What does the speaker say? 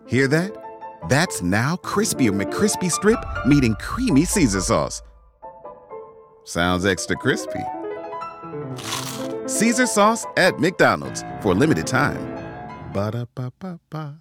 Hear that? That's now crispy McCrispy Strip meeting creamy Caesar sauce. Sounds extra crispy. Caesar sauce at McDonald's for a limited time. Ba-da-ba-ba-ba.